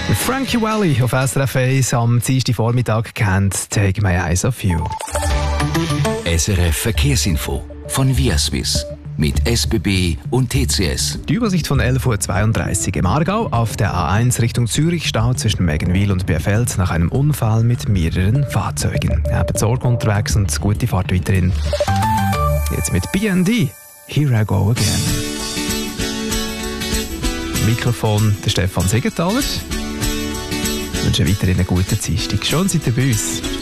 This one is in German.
Frankie Valli auf SRF 1 am Dienstag Vormittag kennt «Take My Eyes Off You». SRF Verkehrsinfo von Viaswiss mit SBB und TCS. Die Übersicht von 11.32 Uhr im Aargau auf der A1 Richtung Zürich Stau zwischen Meggenwil und Bierfeld nach einem Unfall mit mehreren Fahrzeugen. Habt Sorge unterwegs und gute Fahrt weiterhin. Jetzt mit BND. Here I Go Again. Mikrofon der Stefan Siegenthaler. Ich wünsche weiterhin einen guten Dienstag. Schön seid ihr bei uns.